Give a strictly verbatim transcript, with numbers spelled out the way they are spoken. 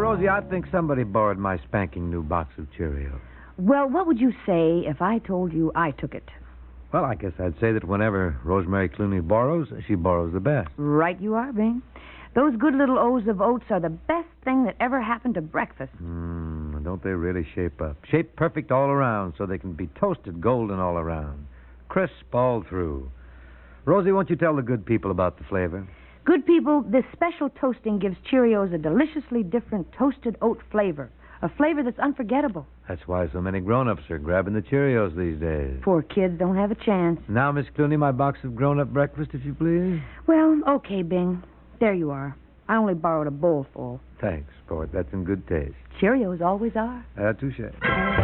Rosie, I think somebody borrowed my spanking new box of Cheerios. Well, what would you say if I told you I took it? Well, I guess I'd say that whenever Rosemary Clooney borrows, she borrows the best. Right you are, Bing. Those good little O's of oats are the best thing that ever happened to breakfast. Mmm, don't they really shape up? Shape perfect all around so they can be toasted golden all around. Crisp all through. Rosie, won't you tell the good people about the flavor? Good people, this special toasting gives Cheerios a deliciously different toasted oat flavor. A flavor that's unforgettable. That's why so many grown-ups are grabbing the Cheerios these days. Poor kids don't have a chance. Now, Miss Clooney, my box of grown-up breakfast, if you please. Well, okay, Bing. There you are. I only borrowed a bowl full. Thanks, sport. That's in good taste. Cheerios always are. Uh, touche.